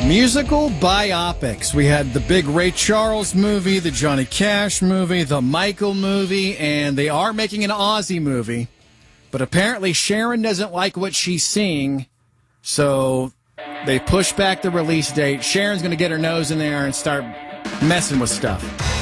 Musical biopics. We had the big Ray Charles movie, the Johnny Cash movie, the Michael movie, and they are making an Ozzy movie. But apparently Sharon doesn't like what she's seeing, so they pushed back the release date. Sharon's going to get her nose in there and start messing with stuff.